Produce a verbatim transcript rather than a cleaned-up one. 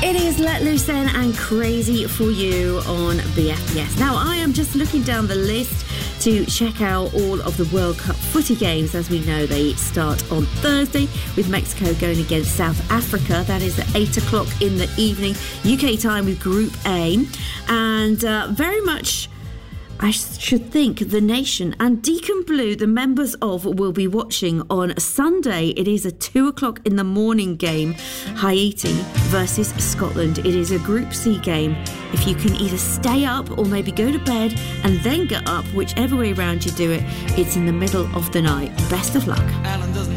It is Let Loose Then and Crazy for You on B F B S. Now, I am just looking down the list to check out all of the World Cup footy games. As we know, they start on Thursday with Mexico going against South Africa. That is at eight o'clock in the evening, U K time, with Group A. And uh, very much, I should think, the nation and Deacon Blue, the members of, will be watching on Sunday. It is a two o'clock in the morning game, Haiti versus Scotland. It is a Group C game. If you can either stay up or maybe go to bed and then get up, whichever way around you do it, it's in the middle of the night. Best of luck.